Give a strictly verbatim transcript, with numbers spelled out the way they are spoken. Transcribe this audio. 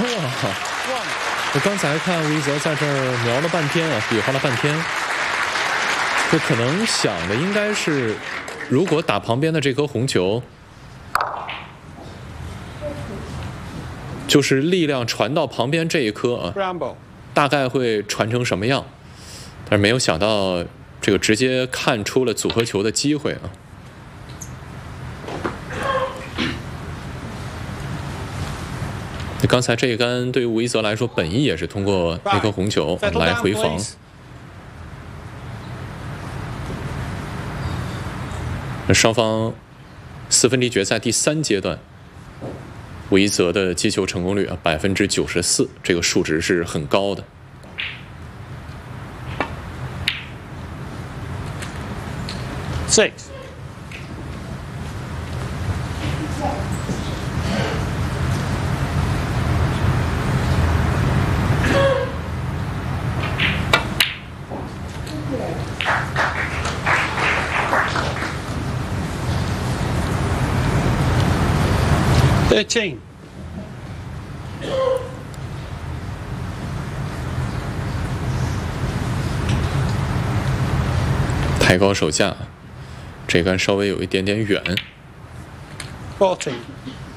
我刚才看吴一泽在这儿瞄了半天啊，比划了半天，就可能想的应该是，如果打旁边的这颗红球，就是力量传到旁边这一颗啊，大概会传成什么样？但是没有想到，这个直接看出了组合球的机会啊。刚才这一杆对于吴一泽来说，本意也是通过那颗红球来回防。那双方四分之一决赛第三阶段，吴一泽的击球成功率啊百分之九十四，这个数值是很高的。 Six. Thirteen. 抬高手架，这杆稍微有一点点远。 Fourteen.